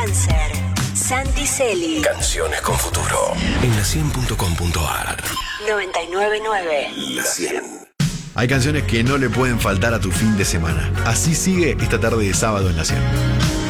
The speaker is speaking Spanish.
Cáncer, Santi Celi. Canciones con futuro. En la100.com.ar. 99.9. La 100. Hay canciones que no le pueden faltar a tu fin de semana. Así sigue esta tarde de sábado en la 100.